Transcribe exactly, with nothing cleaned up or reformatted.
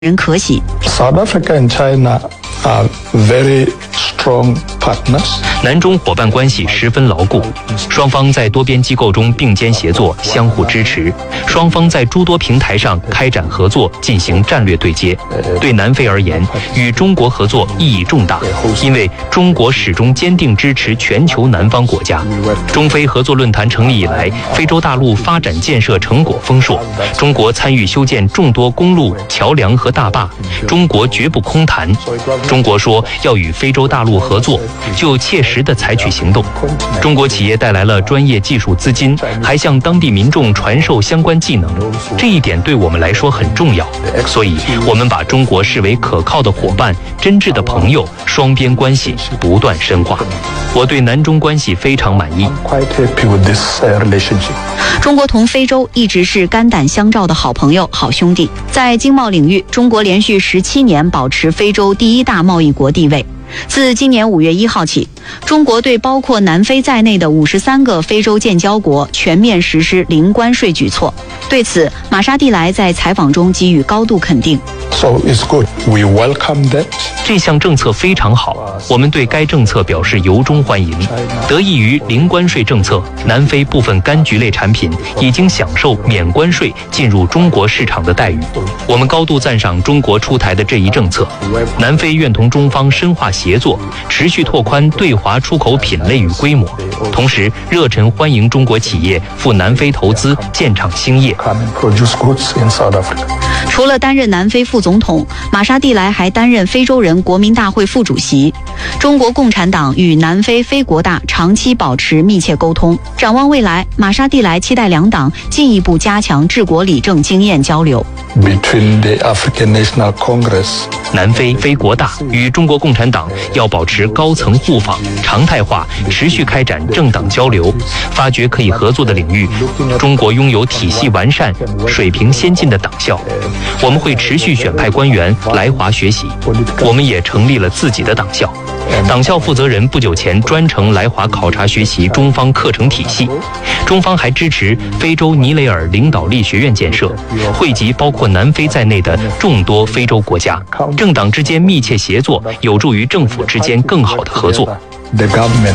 人可喜。 South Africa and China are very strong partners. 南中伙伴关系十分牢固，双方在多边机构中并肩协作，相互支持。双方在诸多平台上开展合作，进行战略对接。对南非而言，与中国合作意义重大，因为中国始终坚定支持全球南方国家。中非合作论坛成立以来，非洲大陆发展建设成果丰硕，中国参与修建众多公路、桥梁和大坝，中国绝不空谈。中国说要与非洲大陆合作，就切实地采取行动。中国企业带来了专业技术资金，还向当地民众传授相关技能，这一点对我们来说很重要。所以，我们把中国视为可靠的伙伴、真挚的朋友，双边关系不断深化。我对南中关系非常满意。 中国同非洲一直是肝胆相照的好朋友、好兄弟。在经贸领域，中国连续十七年保持非洲第一大贸易国地位。自今年五月一号起，中国对包括南非在内的五十三个非洲建交国全面实施零关税举措。对此，马沙蒂莱在采访中给予高度肯定。 So it's good. We welcome that. 这项政策非常好，我们对该政策表示由衷欢迎。得益于零关税政策，南非部分柑橘类产品已经享受免关税进入中国市场的待遇。我们高度赞赏中国出台的这一政策。南非愿同中方深化协作，持续拓宽对华出口品类与规模，同时热忱欢迎中国企业赴南非投资建厂兴业。 除了担任南非副总统，马沙蒂莱还担任非洲人国民大会副主席。中国共产党与南非非国大长期保持密切沟通。展望未来，马沙蒂莱期待两党进一步加强治国理政经验交流。 Between the African National Congress, 南非非国大与中国共产党要保持高层互访，常态化，持续开展政党交流，发掘可以合作的领域。中国拥有体系完善、水平先进的党校，我们会持续选派官员来华学习。我们也成立了自己的党校。党校负责人不久前专程来华考察学习中方课程体系。中方还支持非洲尼雷尔领导力学院建设，汇集包括南非在内的众多非洲国家。政党之间密切协作，有助于政府之间更好的合作。